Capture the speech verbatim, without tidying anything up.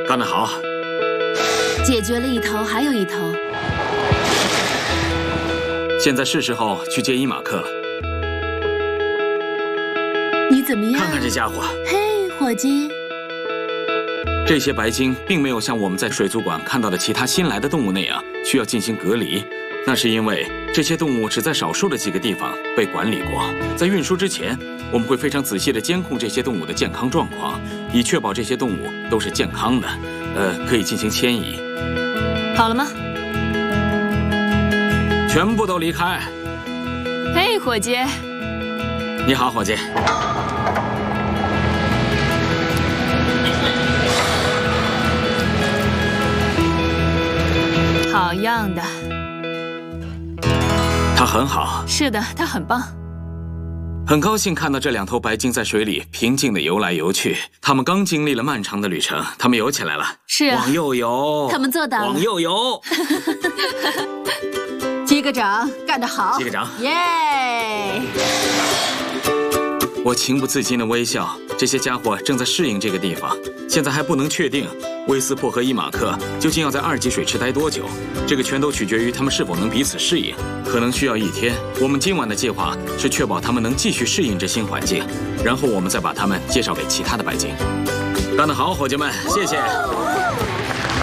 干得好！ 解决了一头，还有一头。 现在是时候去接伊马克了。 你怎么样？ 看看这家伙。 嘿，伙计。 这些白鲸并没有像我们在水族馆看到的其他新来的动物那样需要进行隔离，那是因为这些动物只在少数的几个地方被管理过。在运输之前，我们会非常仔细地监控这些动物的健康状况，以确保这些动物都是健康的，呃，可以进行迁移。 好了吗？ 全部都离开。 嘿，伙计。 你好，伙计。 好样的。 他很好。 是的，他很棒。 很高兴看到这两头白鲸在水里平静地游来游去。他们刚经历了漫长的旅程，他们游起来了。 是啊， 往右游。 他们做到了。 往右游。 击个掌，干得好！ 击个掌， 耶！ 我情不自禁地微笑。这些家伙正在适应这个地方，现在还不能确定威斯珀和伊马克究竟要在二级水池待多久，这个全都取决于他们是否能彼此适应，可能需要一天。我们今晚的计划是确保他们能继续适应这新环境，然后我们再把他们介绍给其他的白鲸。干得好，伙计们，谢谢。